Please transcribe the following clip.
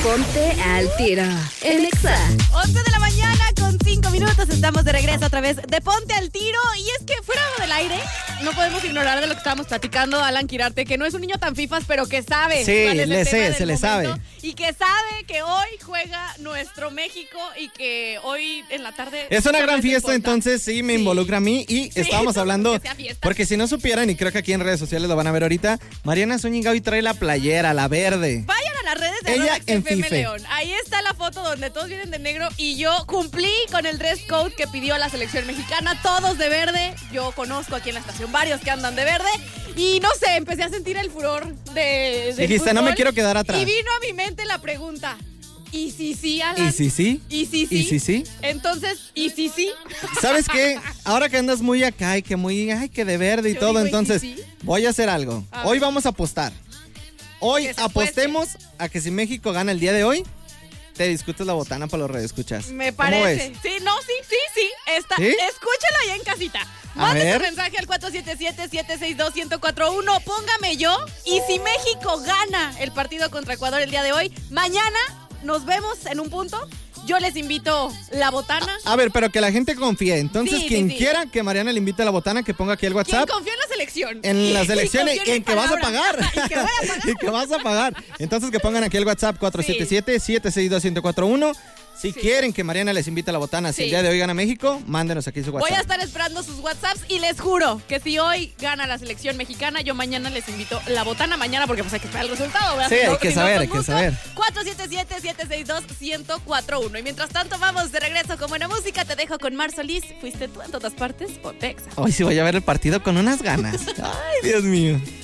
Ponte al tiro en Exa. 11 de la mañana con 5 minutos. Estamos de regreso a través de Ponte al Tiro. Y es que fuera del aire no podemos ignorar de lo que estábamos platicando, Alan Quirarte, que no es un niño tan fifas, pero que sabe. Sí, cuál es el tema del se le sabe. Y que sabe que hoy juega nuestro México y que hoy en la tarde... Es una gran fiesta, importa. entonces sí me involucra a mí. Y estábamos hablando, que sea fiesta. porque si no supieran, y creo que aquí en redes sociales lo van a ver ahorita, Mariana Zúñiga hoy trae la playera, la verde. Vayan a las redes de Ella Rolex en FM Fife. León. Ahí está la foto donde todos vienen de negro y yo cumplí con el dress code que pidió la selección mexicana. Todos de verde. Yo conozco aquí en la estación varios que andan de verde. Y no sé, empecé a sentir el furor del Dijiste, no me quiero quedar atrás. Y vino a mi mente la pregunta, ¿y si sí, Alan? ¿Y si sí? ¿Y si sí? ¿Y si sí? Entonces, ¿y si sí? ¿Sabes qué? Ahora que andas muy acá y que que de verde y Yo todo, digo, ¿y entonces si sí? voy a hacer algo. A Hoy ver. vamos a apostar. Hoy Que se apostemos a que si México gana el día de hoy, te discutes la botana para los radioescuchas. Me ¿Cómo parece. ves? Sí, no, sí. ¿Sí? Escúchalo ahí en casita. A Mande ver. su mensaje al 477-762-1041. Póngame yo. Y si México gana el partido contra Ecuador el día de hoy, mañana nos vemos en un punto. Yo les invito la botana. A ver, pero que la gente confíe. Entonces, Sí, quien sí. quiera que Mariana le invite a la botana, que ponga aquí el ¿Quién WhatsApp. confía en la selección? En las elecciones, Y confía en que vas a pagar. Y que voy a pagar. Y que vas a pagar. Entonces que pongan aquí el WhatsApp 477-762-1041. Si quieren que Mariana les invite a la botana, si el Sí. día de hoy gana México, mándenos aquí su WhatsApp. Voy a estar esperando sus WhatsApps y les juro que si hoy gana la selección mexicana, yo mañana les invito la botana mañana porque pues hay que esperar el resultado, ¿verdad? Sí, Si no, hay que si no, saber, con hay que gusto, saber. 477-762-1041. Y mientras tanto vamos de regreso con buena música. Te dejo con Mar Solís. Fuiste tú en todas partes, Ponte Exa. Hoy sí voy a ver el partido con unas ganas. Ay, Dios mío.